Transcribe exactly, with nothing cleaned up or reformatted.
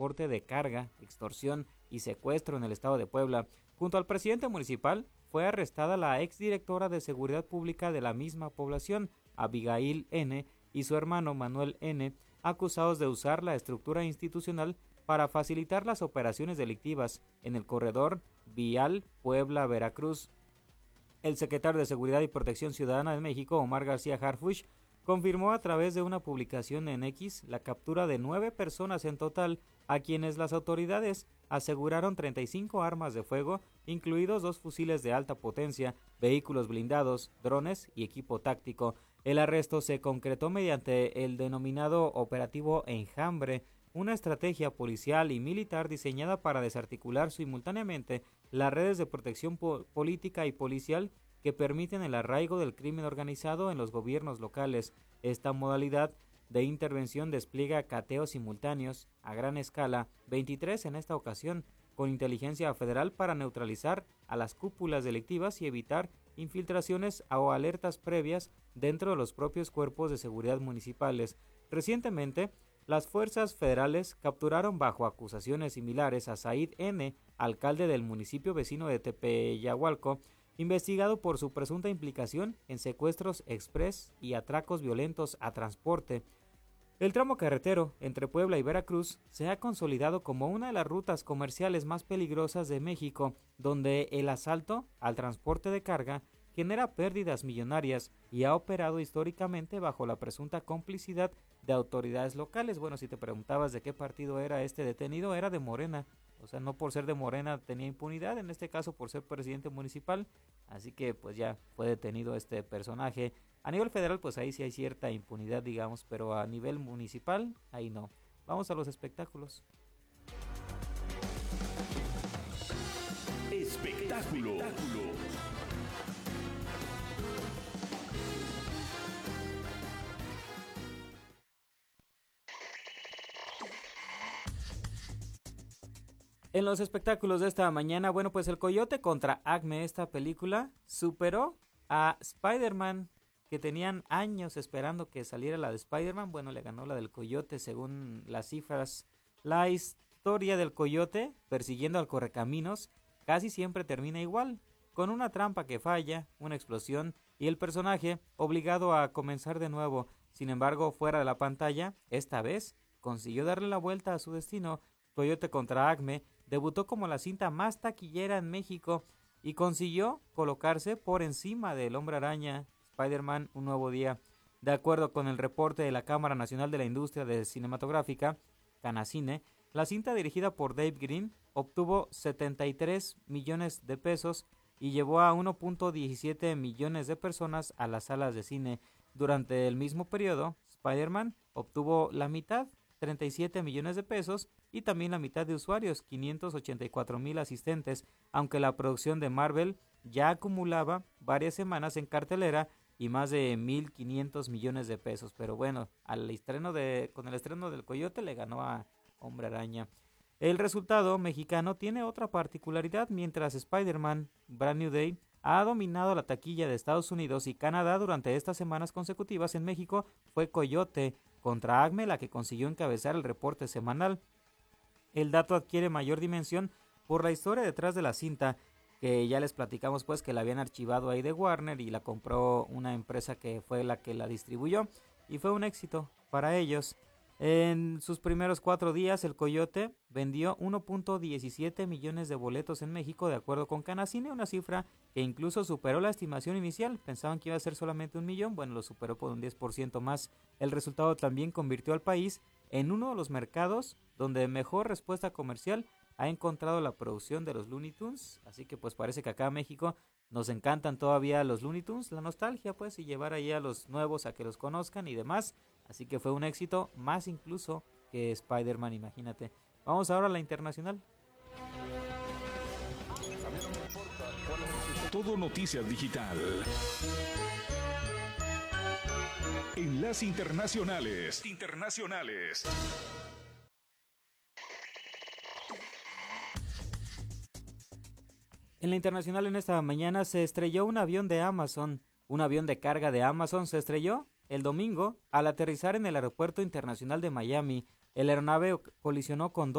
transporte de carga, extorsión y secuestro en el estado de Puebla. Junto al presidente municipal, fue arrestada la exdirectora de Seguridad Pública de la misma población, Abigail N., y su hermano Manuel N., acusados de usar la estructura institucional para facilitar las operaciones delictivas en el corredor vial Puebla-Veracruz. El secretario de Seguridad y Protección Ciudadana de México, Omar García Harfuch, confirmó a través de una publicación en X la captura de nueve personas en total, a quienes las autoridades aseguraron treinta y cinco armas de fuego, incluidos dos fusiles de alta potencia, vehículos blindados, drones y equipo táctico. El arresto se concretó mediante el denominado Operativo Enjambre, una estrategia policial y militar diseñada para desarticular simultáneamente las redes de protección po- política y policial que permiten el arraigo del crimen organizado en los gobiernos locales. Esta modalidad de intervención despliega cateos simultáneos a gran escala, veintitrés en esta ocasión, con inteligencia federal para neutralizar a las cúpulas delictivas y evitar infiltraciones o alertas previas dentro de los propios cuerpos de seguridad municipales. Recientemente, las fuerzas federales capturaron bajo acusaciones similares a Said N., alcalde del municipio vecino de Tepeyahualco, investigado por su presunta implicación en secuestros express y atracos violentos a transporte. El tramo carretero entre Puebla y Veracruz se ha consolidado como una de las rutas comerciales más peligrosas de México, donde el asalto al transporte de carga genera pérdidas millonarias y ha operado históricamente bajo la presunta complicidad de autoridades locales. Bueno, si te preguntabas de qué partido era este detenido, era de Morena. O sea, no por ser de Morena tenía impunidad, en este caso por ser presidente municipal. Así que pues ya fue detenido este personaje. A nivel federal pues ahí sí hay cierta impunidad, digamos, pero a nivel municipal ahí no. Vamos a los espectáculos. Espectáculo. Espectáculo. En los espectáculos de esta mañana, bueno, pues el Coyote contra Acme, esta película, superó a Spider-Man, que tenían años esperando que saliera la de Spider-Man. Bueno, le ganó la del Coyote según las cifras. La historia del Coyote persiguiendo al Correcaminos casi siempre termina igual, con una trampa que falla, una explosión y el personaje obligado a comenzar de nuevo. Sin embargo, fuera de la pantalla, esta vez consiguió darle la vuelta a su destino. Coyote contra Acme debutó como la cinta más taquillera en México y consiguió colocarse por encima del Hombre Araña, Spider-Man, Un Nuevo Día. De acuerdo con el reporte de la Cámara Nacional de la Industria de Cinematográfica, Canacine, la cinta dirigida por Dave Green obtuvo setenta y tres millones de pesos y llevó a uno punto diecisiete millones de personas a las salas de cine. Durante el mismo periodo, Spider-Man obtuvo la mitad, treinta y siete millones de pesos, y también la mitad de usuarios, quinientos ochenta y cuatro mil asistentes, aunque la producción de Marvel ya acumulaba varias semanas en cartelera y más de mil quinientos millones de pesos. Pero bueno, al estreno de, con el estreno del Coyote le ganó a Hombre Araña. El resultado mexicano tiene otra particularidad. Mientras Spider-Man Brand New Day ha dominado la taquilla de Estados Unidos y Canadá durante estas semanas consecutivas, en México fue Coyote contra Acme la que consiguió encabezar el reporte semanal. El dato adquiere mayor dimensión por la historia detrás de la cinta, que ya les platicamos pues que la habían archivado ahí de Warner y la compró una empresa que fue la que la distribuyó y fue un éxito para ellos. En sus primeros cuatro días, el Coyote vendió uno punto diecisiete millones de boletos en México, de acuerdo con Canacine, una cifra que incluso superó la estimación inicial. Pensaban que iba a ser solamente un millón, bueno, lo superó por un diez por ciento más. El resultado también convirtió al país en uno de los mercados donde mejor respuesta comercial ha encontrado la producción de los Looney Tunes. Así que pues parece que acá en México nos encantan todavía los Looney Tunes, la nostalgia pues, y llevar ahí a los nuevos a que los conozcan y demás. Así que fue un éxito, más incluso que Spider-Man, imagínate. Vamos ahora a la internacional. Todo Noticias Digital. Enlace Internacionales. Internacionales. En la internacional en esta mañana se estrelló un avión de Amazon. Un avión de carga de Amazon se estrelló el domingo al aterrizar en el Aeropuerto Internacional de Miami. El aeronave colisionó con dos